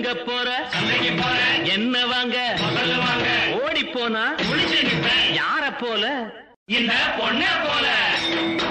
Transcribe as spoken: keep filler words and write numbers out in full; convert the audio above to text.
எங்க போற சந்தைக்கு போற என்ன வாங்க முதல்ல வாங்க ஓடி போனா குளிச்சு நிப்பேன் யார போல இந்த பொண்ணை போல